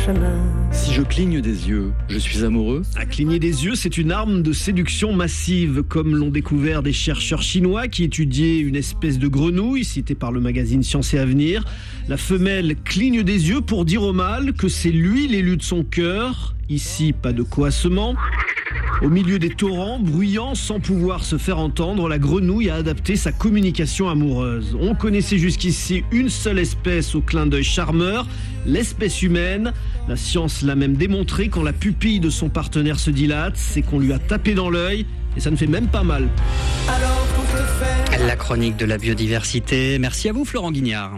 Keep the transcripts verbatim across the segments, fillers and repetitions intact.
chemin. Si je cligne des yeux, je suis amoureux. À cligner des yeux, c'est une arme de séduction massive, comme l'ont découvert des chercheurs chinois qui étudiaient une espèce de grenouille citée par le magazine Science et Avenir. La femelle cligne des yeux pour dire au mâle que c'est lui l'élu de son cœur. Ici, pas de coassement. Au milieu des torrents, bruyant sans pouvoir se faire entendre, la grenouille a adapté sa communication amoureuse. On connaissait jusqu'ici une seule espèce au clin d'œil charmeur, l'espèce humaine. La science l'a même démontré quand la pupille de son partenaire se dilate, c'est qu'on lui a tapé dans l'œil et ça ne fait même pas mal. Alors pour te faire... La chronique de la biodiversité. Merci à vous, Florent Guignard.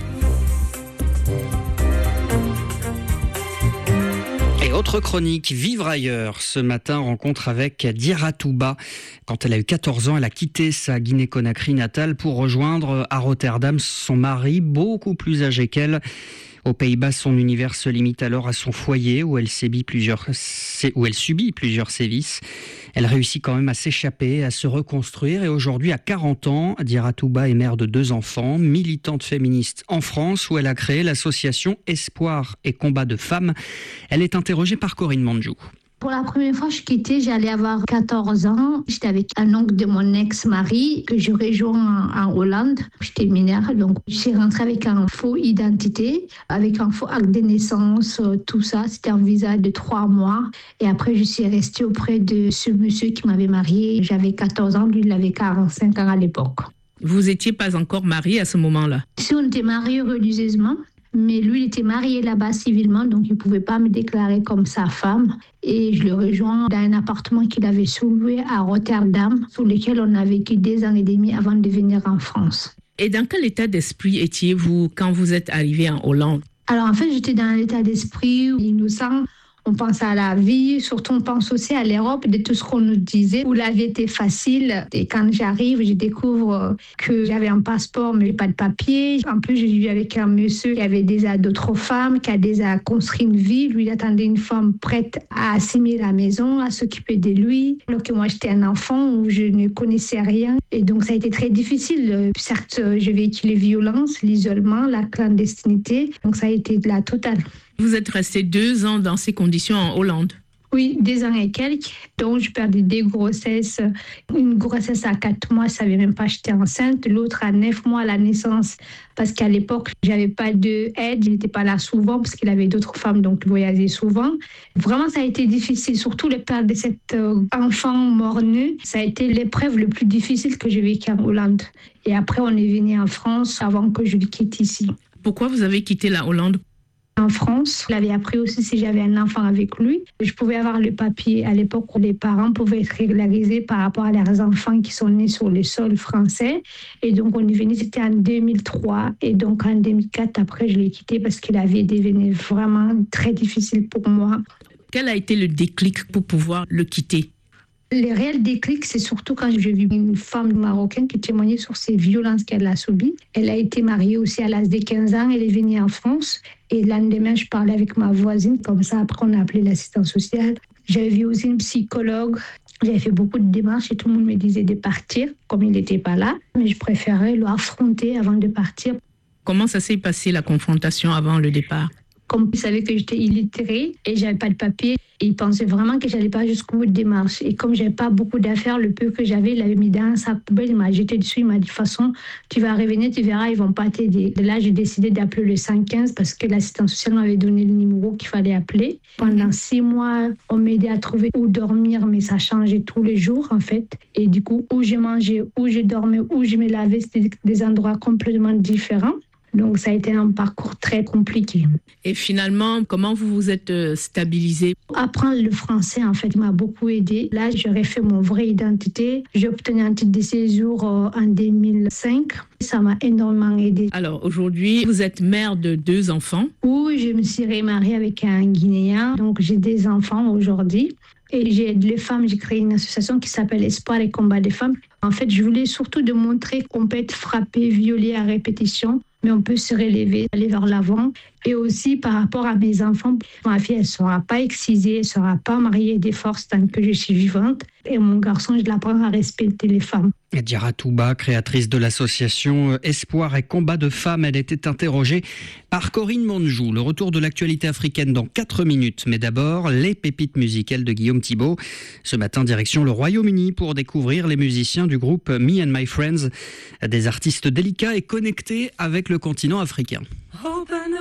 Autre chronique, Vivre ailleurs. Ce matin, rencontre avec Diarra Touba. Quand elle a eu quatorze ans, elle a quitté sa Guinée-Conakry natale pour rejoindre à Rotterdam son mari, beaucoup plus âgé qu'elle. Aux Pays-Bas, son univers se limite alors à son foyer où elle subit plusieurs, où elle subit plusieurs sévices. Elle réussit quand même à s'échapper, à se reconstruire et aujourd'hui, à quarante ans, Diarra Touba est mère de deux enfants, militante féministe en France où elle a créé l'association Espoir et Combat de Femmes. Elle est interrogée par Corinne Mandjou. Pour la première fois, je quittais, j'allais avoir quatorze ans. J'étais avec un oncle de mon ex-mari que je rejoins en, en Hollande. J'étais mineure, donc je suis rentrée avec un faux identité, avec un faux acte de naissance, tout ça. C'était un visa de trois mois. Et après, je suis restée auprès de ce monsieur qui m'avait mariée. J'avais quatorze ans, lui, il avait quarante-cinq ans à l'époque. Vous n'étiez pas encore mariée à ce moment-là? Si, on était mariés religieusement. Mais lui, il était marié là-bas civilement, donc il ne pouvait pas me déclarer comme sa femme. Et je le rejoins dans un appartement qu'il avait sous-loué à Rotterdam, sur lequel on a vécu deux ans et demi avant de venir en France. Et dans quel état d'esprit étiez-vous quand vous êtes arrivé en Hollande? Alors en fait, j'étais dans un état d'esprit innocent. On pense à la vie, surtout on pense aussi à l'Europe, de tout ce qu'on nous disait, où la vie était facile. Et quand j'arrive, je découvre que j'avais un passeport, mais pas de papier. En plus, j'ai vu avec un monsieur qui avait déjà d'autres femmes, qui a déjà construit une vie. Lui, il attendait une femme prête à assimiler la maison, à s'occuper de lui. Alors que moi, j'étais un enfant où je ne connaissais rien. Et donc, ça a été très difficile. Certes, j'ai vécu les violences, l'isolement, la clandestinité. Donc, ça a été de la totale. Vous êtes resté deux ans dans ces conditions en Hollande? Oui, deux ans et quelques. Donc, je perdais des grossesses. Une grossesse à quatre mois, je ne savais même pas que j'étais enceinte. L'autre à neuf mois à la naissance. Parce qu'à l'époque, je n'avais pas d'aide. Il n'était pas là souvent parce qu'il avait d'autres femmes, donc il voyageait souvent. Vraiment, ça a été difficile. Surtout le père de cet enfant mort-né. Ça a été l'épreuve le plus difficile que j'ai vécue en Hollande. Et après, on est venu en France avant que je le quitte ici. Pourquoi vous avez quitté la Hollande? En France, je l'avais appris aussi si j'avais un enfant avec lui. Je pouvais avoir le papier à l'époque où les parents pouvaient être régularisés par rapport à leurs enfants qui sont nés sur le sol français. Et donc, on est venu, c'était en deux mille trois. Et donc, en deux mille quatre, après, je l'ai quitté parce qu'il avait devenu vraiment très difficile pour moi. Quel a été le déclic pour pouvoir le quitter? Le réel déclic, c'est surtout quand j'ai vu une femme marocaine qui témoignait sur ces violences qu'elle a subies. Elle a été mariée aussi à l'âge de quinze ans. Elle est venue en France. Et le lendemain, je parlais avec ma voisine. Comme ça, après, on a appelé l'assistance sociale. J'avais vu aussi une psychologue. J'avais fait beaucoup de démarches et tout le monde me disait de partir, comme il n'était pas là. Mais je préférais l'affronter avant de partir. Comment ça s'est passé, la confrontation avant le départ? Comme il savait que j'étais illettrée et j'avais pas de papier, il pensait vraiment que j'allais pas jusqu'au bout de démarche. Et comme j'avais pas beaucoup d'affaires, le peu que j'avais, il l'avait mis dans sa poubelle, il m'a jeté dessus, il m'a dit de toute façon, tu vas revenir, tu verras, ils vont pas t'aider. De là, j'ai décidé d'appeler le cent quinze parce que l'assistante sociale m'avait donné le numéro qu'il fallait appeler. Pendant six mois, on m'aidait à trouver où dormir, mais ça changeait tous les jours en fait. Et du coup, où je mangeais, où je dormais, où je me lavais, c'était des endroits complètement différents. Donc, ça a été un parcours très compliqué. Et finalement, comment vous vous êtes stabilisé? Apprendre le français, en fait, m'a beaucoup aidé. Là, j'aurais fait mon vraie identité. J'ai obtenu un titre de séjour en deux mille cinq. Ça m'a énormément aidé. Alors, aujourd'hui, vous êtes mère de deux enfants. Oui, je me suis remariée avec un Guinéen. Donc, j'ai des enfants aujourd'hui. Et j'aide les femmes. J'ai créé une association qui s'appelle Espoir et Combat des Femmes. En fait, je voulais surtout démontrer qu'on peut être frappé, violé à répétition, mais on peut se relever, aller vers l'avant. Et aussi par rapport à mes enfants, ma fille, elle ne sera pas excisée, elle ne sera pas mariée des forces tant que je suis vivante. Et mon garçon, je l'apprends à respecter les femmes. Diarra Touba, créatrice de l'association Espoir et Combat de Femmes, elle était interrogée par Corinne Monjou. Le retour de l'actualité africaine dans quatre minutes. Mais d'abord, les pépites musicales de Guillaume Thibault. Ce matin, direction le Royaume-Uni pour découvrir les musiciens du groupe Me and My Friends. Des artistes délicats et connectés avec le continent africain.